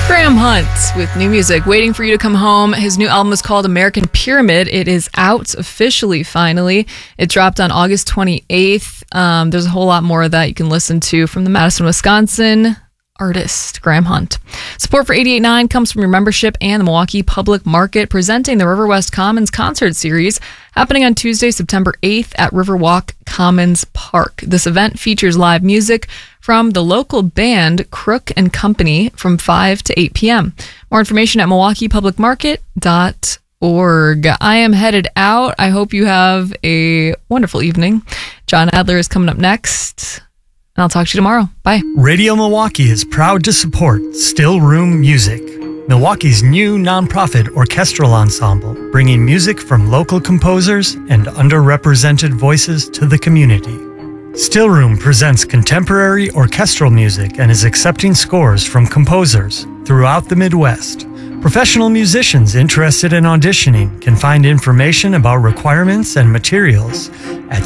Graham Hunt with new music, waiting for you to come home. His new album is called American Pyramid. It is out officially, finally. It dropped on August 28th. There's a whole lot more of that you can listen to from the Madison, Wisconsin artist, Graham Hunt. Support for 88.9 comes from your membership and the Milwaukee Public Market, presenting the River West Commons Concert Series, happening on Tuesday, September 8th at Riverwalk Commons Park. This event features live music from the local band Crook and Company from 5 to 8 p.m. More information at milwaukeepublicmarket.org. I am headed out. I hope you have a wonderful evening. John Adler is coming up next, and I'll talk to you tomorrow. Bye. Radio Milwaukee is proud to support Still Room Music, Milwaukee's new nonprofit orchestral ensemble, bringing music from local composers and underrepresented voices to the community. Still Room presents contemporary orchestral music and is accepting scores from composers throughout the Midwest. Professional musicians interested in auditioning can find information about requirements and materials at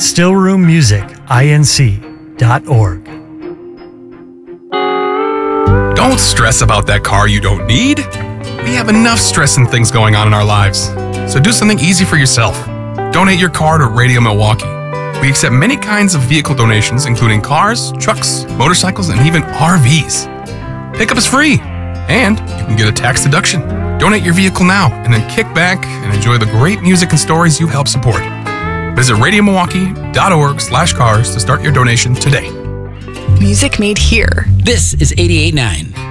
stillroommusicinc.org. Don't stress about that car you don't need. We have enough stress and things going on in our lives. So do something easy for yourself. Donate your car to Radio Milwaukee. We accept many kinds of vehicle donations, including cars, trucks, motorcycles, and even RVs. Pickup is free, and you can get a tax deduction. Donate your vehicle now, and then kick back and enjoy the great music and stories you help support. Visit radiomilwaukee.org/cars to start your donation today. Music made here. This is 88.9.